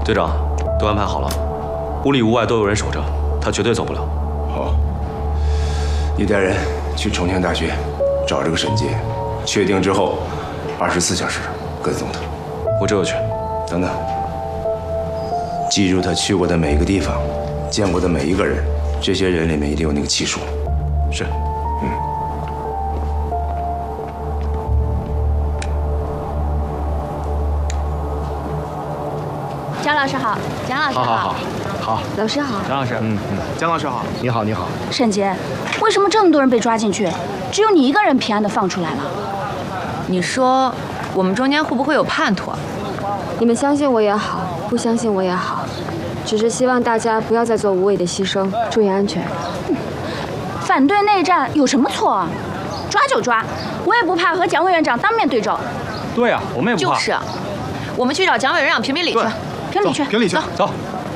队长，都安排好了，屋里屋外都有人守着，他绝对走不了。 好，你带人去重庆大学找这个沈杰，确定之后，24小时跟踪他。 我这就去。 等等，记住他去过的每一个地方，见过的每一个人，这些人里面一定有那个气数。 是。 姜老师好，姜老师好， 好， 老师好， 张老师， 姜老师好， 你好，你好。 沈杰，为什么这么多人被抓进去，只有你一个人平安的放出来了？ 你说我们中间会不会有叛徒啊？ 你们相信我也好，不相信我也好，只是希望大家不要再做无谓的牺牲，注意安全。 反对内战有什么错啊？抓就抓，我也不怕和蒋委员长当面对质。 对呀，我们也不怕。 就是啊，我们去找蒋委员长评评理去。 评理去， 评理去，走。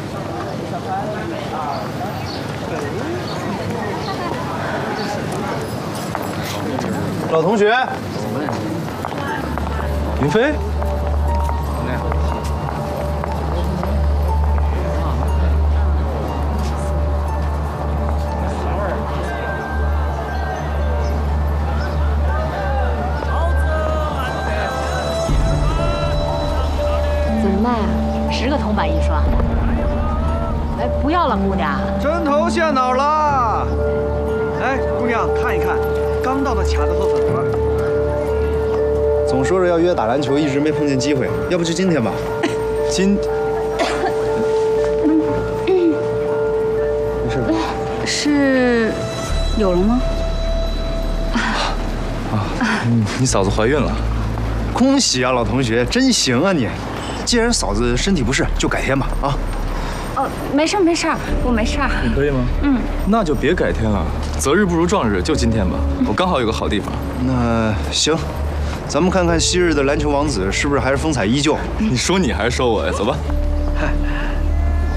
老同学，云飞， 怎么卖啊 10个铜板一双。哎，不要了，姑娘。 针头线脑了。哎，姑娘看一看，刚到的卡子和粉盒。 总说着要约打篮球，一直没碰见机会，要不就今天吧。没事吧？ 是有了吗？ 你嫂子怀孕了，恭喜啊，老同学，真行啊你！既然嫂子身体不适，就改天吧啊。 哦，没事没事，我没事。 你可以吗？那就别改天了，择日不如撞日，就今天吧。我刚好有个好地方。 那行，咱们看看昔日的篮球王子是不是还是风采依旧。 你说你还是说我呀？走吧。 嗨。